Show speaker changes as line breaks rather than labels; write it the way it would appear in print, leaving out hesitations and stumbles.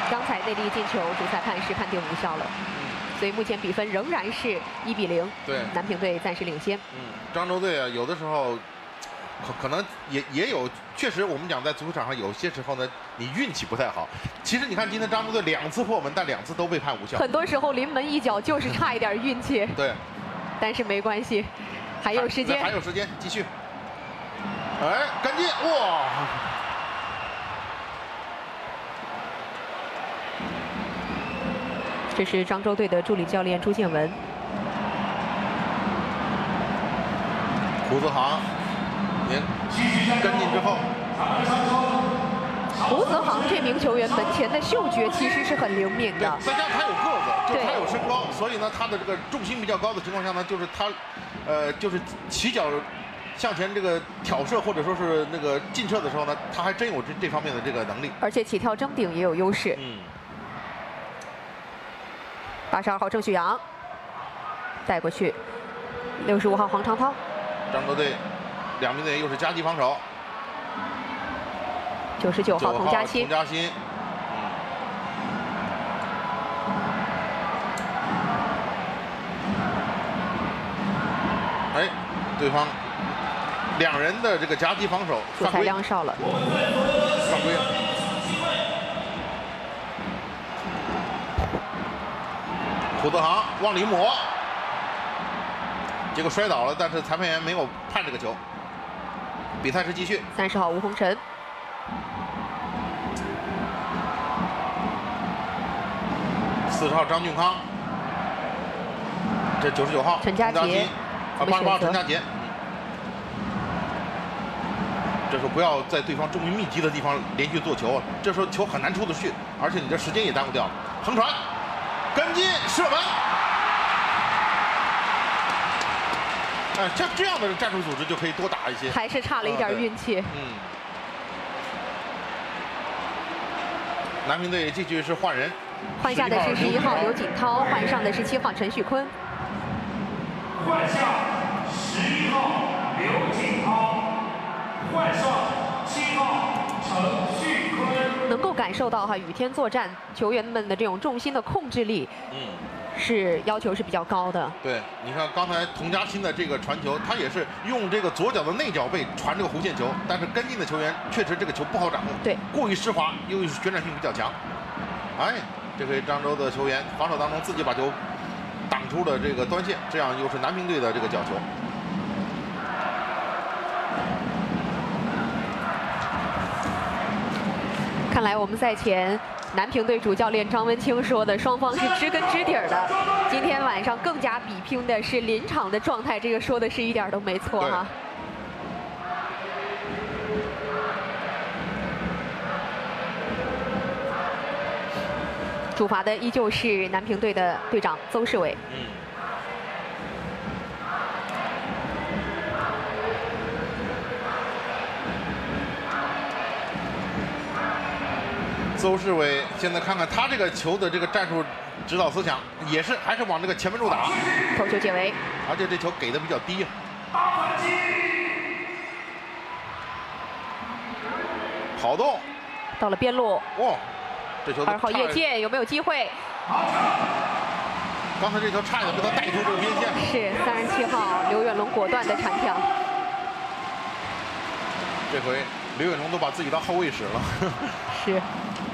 张彩内力进球，主裁判是判定无效了。所以目前比分仍然是1比0，
对，
南平队暂时领先。
漳州队啊，有的时候可能也有，确实我们讲在足球场上有些时候呢，你运气不太好。其实你看今天漳州队2次破门，但2次都被判无效。
很多时候临门一脚就是差一点运气。
对，
但是没关系，还有时间，
还有时间，继续。哎，跟进，哇！
这是漳州队的助理教练朱建文。
胡子航，您跟进之后，
胡子航这名球员门前的嗅觉其实是很灵敏的。
再加上他有个子，就是他有身高，所以呢，他的这个重心比较高的情况下呢，就是他，就是起脚向前这个挑射或者说是那个劲射的时候呢，他还真有这方面的这个能力，
而且起跳争顶也有优势。82号郑旭阳带过去，65号黄长涛。
漳州队2名队又是夹击防守。
99号童佳欣。
哎，对方2人的这个夹击防守，
主裁亮哨了，
犯规。胡德航往里抹，结果摔倒了，但是裁判员没有判这个球。比赛是继续。
30号吴红尘。
40号张俊康。这99号
陈佳杰。
啊，88号陈佳杰。这时候不要在对方重于密集的地方连续做球啊，这时候球很难出得去，而且你这时间也耽误掉了。横传。跟进射门，像这样的战术组织就可以多打一些，
还是差了一点运气。
南平队继续是换人，
换下的是11号刘锦涛，换上的是7号陈旭坤。
换下11号刘锦涛，换上7号陈旭坤。
能够感受到雨天作战球员们的这种重心的控制力，是要求是比较高的。
对，你看刚才童佳欣的这个传球，他也是用这个左脚的内脚背传这个弧线球，但是跟进的球员确实这个球不好掌握，
对，
过于湿滑，由于旋转性比较强。哎，这回漳州的球员防守当中自己把球挡出了这个端线，这样又是南平队的这个角球。
看来我们赛前南平队主教练张文清说的，双方是知根知底儿的。今天晚上更加比拼的是临场的状态，这个说的是一点都没错哈。主罚的依旧是南平队的队长邹世伟。
邹世伟现在看看他这个球的这个战术指导思想，也是还是往这个前门柱打。
头球解围，
而且这球给的比较低。跑动，
到了边路。
哇，这球
2号叶剑有没有机会？
刚才这球差一点被他带出这个边线。
是37号刘远龙果断的铲跳。
这回刘远龙都把自己当后卫使了。
是。